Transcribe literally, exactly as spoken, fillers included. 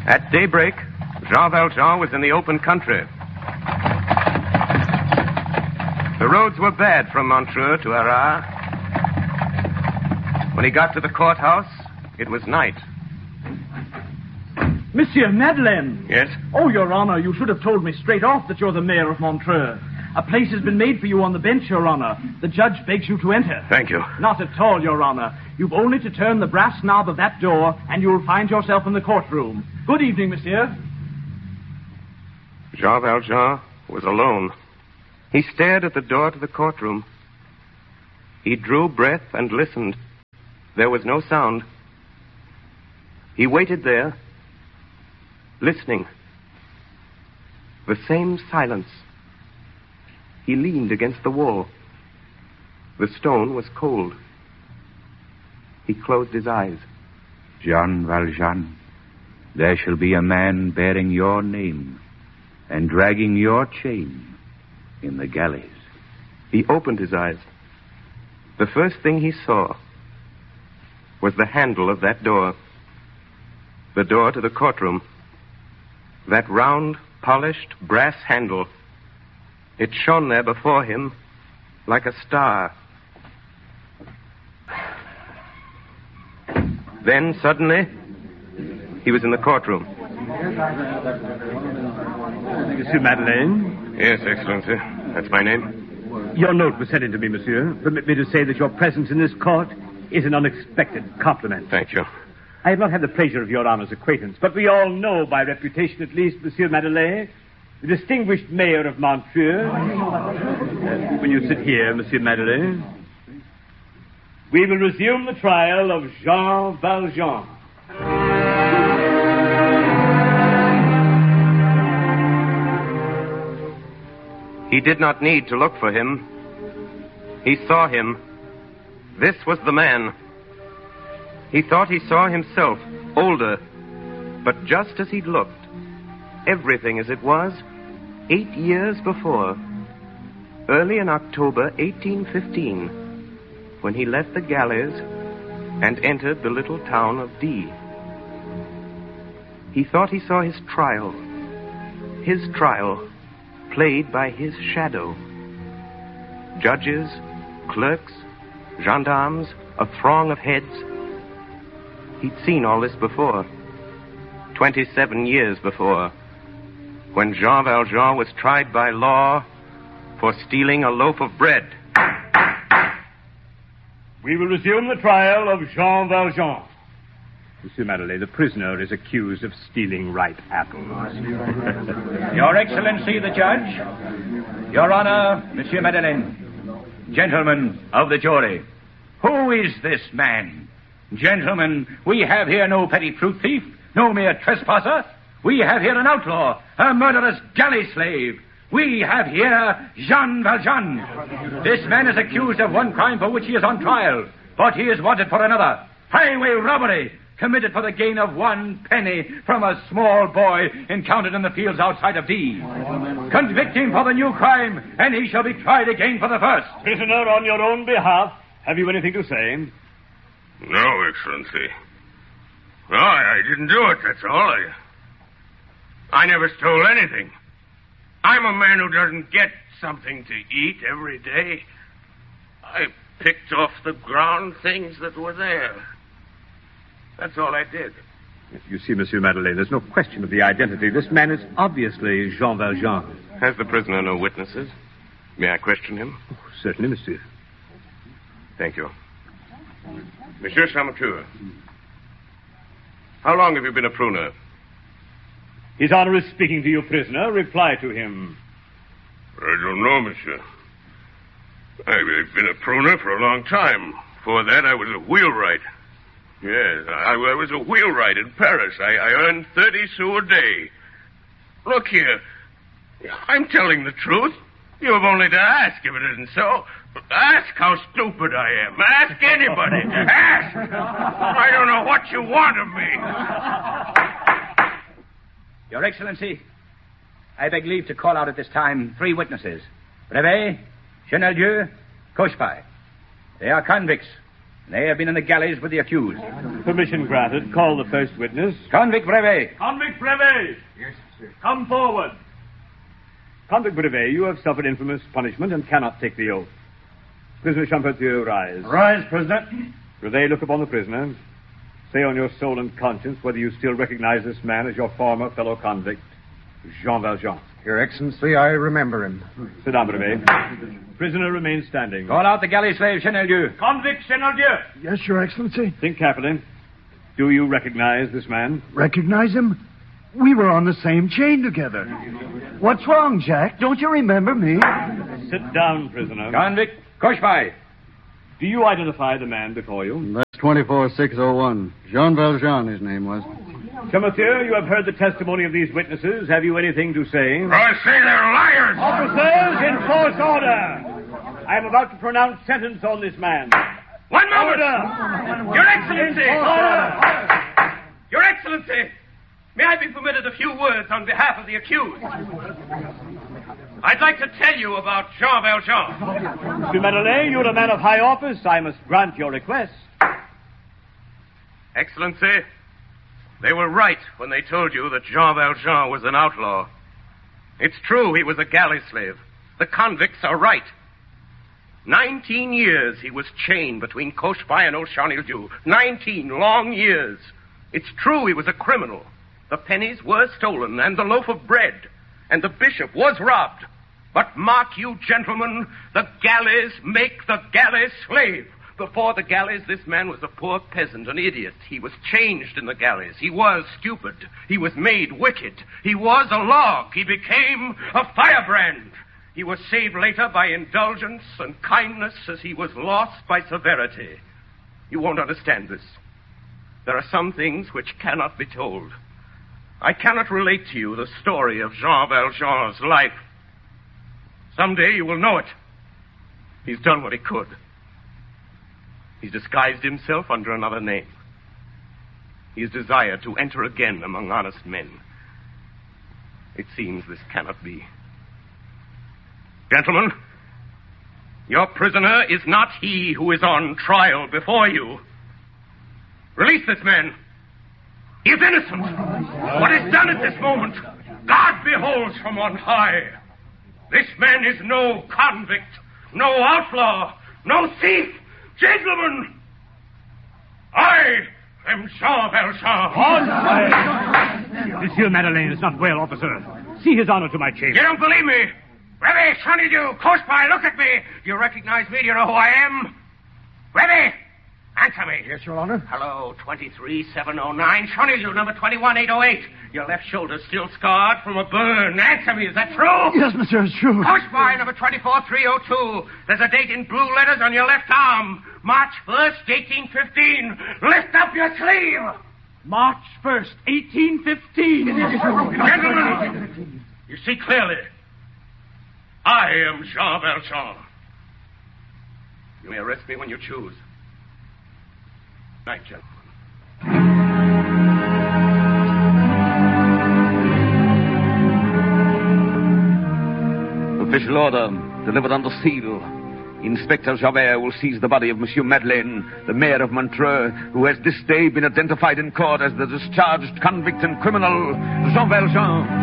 At daybreak, Jean Valjean was in the open country. The roads were bad from Montreux to Arras. When he got to the courthouse, it was night. Monsieur Madeleine! Yes? Oh, Your Honor, you should have told me straight off that you're the mayor of Montreux. A place has been made for you on the bench, Your Honor. The judge begs you to enter. Thank you. Not at all, Your Honor. You've only to turn the brass knob of that door, and you'll find yourself in the courtroom. Good evening, monsieur. Jean Valjean was alone. He stared at the door to the courtroom. He drew breath and listened. There was no sound. He waited there, listening. The same silence. He leaned against the wall. The stone was cold. He closed his eyes. Jean Valjean, there shall be a man bearing your name and dragging your chain in the galleys. He opened his eyes. The first thing he saw was the handle of that door. The door to the courtroom. That round, polished brass handle. It shone there before him like a star. Then, suddenly, he was in the courtroom. Monsieur Madeleine? Yes, Excellency. That's my name. Your note was sent in to me, monsieur. Permit me to say that your presence in this court is an unexpected compliment. Thank you. I have not had the pleasure of your honor's acquaintance, but we all know, by reputation at least, Monsieur Madeleine, the distinguished mayor of Montreux. Uh, will you sit here, Monsieur Madeleine? We will resume the trial of Jean Valjean. He did not need to look for him. He saw him. This was the man. He thought he saw himself, older, but just as he'd looked. Everything as it was eight years before. Early in October eighteen fifteen, when he left the galleys and entered the little town of D. He thought he saw his trial. His trial, played by his shadow. Judges, clerks, gendarmes, a throng of heads. He'd seen all this before. Twenty-seven years before. When Jean Valjean was tried by law for stealing a loaf of bread. We will resume the trial of Jean Valjean. Monsieur Madeleine, the prisoner is accused of stealing ripe apples. Your Excellency, the Judge. Your Honor, Monsieur Madeleine. Gentlemen of the jury. Who is this man? Gentlemen, we have here no petty fruit thief, no mere trespasser. We have here an outlaw, a murderous galley slave. We have here Jean Valjean. This man is accused of one crime for which he is on trial, but he is wanted for another. Highway robbery, committed for the gain of one penny from a small boy encountered in the fields outside of D. Convict him for the new crime, and he shall be tried again for the first. Prisoner, on your own behalf, have you anything to say? No, Excellency. No, I, I didn't do it, that's all. I, I never stole anything. I'm a man who doesn't get something to eat every day. I picked off the ground things that were there. That's all I did. You see, Monsieur Madeleine, there's no question of the identity. This man is obviously Jean Valjean. Has the prisoner no witnesses? May I question him? Oh, certainly, monsieur. Thank you. Monsieur Champmathieu, how long have you been a pruner? His Honor is speaking to you, prisoner. Reply to him. I don't know, monsieur. I've been a pruner for a long time. Before that, I was a wheelwright. Yes, I, I was a wheelwright in Paris. I, I earned thirty sous a day. Look here. I'm telling the truth. You have only to ask if it isn't so. Ask how stupid I am. Ask anybody. Ask. I don't know what you want of me. Your Excellency, I beg leave to call out at this time three witnesses. Brevet, Cheneldieu, Cochepaille. They are convicts. They have been in the galleys with the accused. Permission granted. Call the first witness. Convict Brevet. Convict Brevet! Yes, sir. Come forward. Convict Brevet, you have suffered infamous punishment and cannot take the oath. Prisoner Champetier, rise. Rise, prisoner. Brevet, look upon the prisoner. Say on your soul and conscience whether you still recognize this man as your former fellow convict, Jean Valjean. Your Excellency, I remember him. Sit down, Brevet. Prisoner remains standing. Call out the galley slave, Cheneldieu. Convict Cheneldieu! Yes, Your Excellency. Think carefully. Do you recognize this man? Recognize him? We were on the same chain together. What's wrong, Jack? Don't you remember me? Sit down, prisoner. Convict Cochepaille. Do you identify the man before you? That's twenty-four six oh one. Jean Valjean, his name was. Champetier, you have heard the testimony of these witnesses. Have you anything to say? I say they're liars! Officers, enforce order! I am about to pronounce sentence on this man. One moment! Order! Your Excellency! Order! Your Excellency! May I be permitted a few words on behalf of the accused? I'd like to tell you about Jean Valjean. Monsieur Madeleine, you're a man of high office. I must grant your request. Excellency, they were right when they told you that Jean Valjean was an outlaw. It's true he was a galley slave. The convicts are right. Nineteen years he was chained between Cochepaille and Cheneldieu. Nineteen long years. It's true he was a criminal. The pennies were stolen, and the loaf of bread, and the bishop was robbed. But mark you, gentlemen, the galleys make the galley slave. Before the galleys, this man was a poor peasant, an idiot. He was changed in the galleys. He was stupid. He was made wicked. He was a log. He became a firebrand. He was saved later by indulgence and kindness as he was lost by severity. You won't understand this. There are some things which cannot be told. I cannot relate to you the story of Jean Valjean's life. Someday you will know it. He's done what he could. He's disguised himself under another name. He has desired to enter again among honest men. It seems this cannot be. Gentlemen, your prisoner is not he who is on trial before you. Release this man. He is innocent. What is done at this moment, God beholds from on high. This man is no convict, no outlaw, no thief. Gentlemen, I am Jean Valjean. Monsieur Madeleine is not well, officer. See his honor to my chamber. You don't believe me? Brevet, Cheneldieu, Cochepaille, look at me. Do you recognize me? Do you know who I am? Brevet, answer me. Yes, Your Honor. Hello, twenty-three seven oh nine. Cheneldieu, number twenty-one eight oh eight. Your left shoulder still scarred from a burn. Answer me, is that true? Yes, monsieur, it's true. Cochepaille, number twenty-four three oh two. There's a date in blue letters on your left arm. March first, eighteen fifteen. Lift up your sleeve. March first, eighteen fifteen. Gentlemen, you see clearly. I am Jean Valjean. You may arrest me when you choose. Night, gentlemen. Official order, delivered under seal. Inspector Javert will seize the body of Monsieur Madeleine, the mayor of Montreux, who has this day been identified in court as the discharged convict and criminal, Jean Valjean.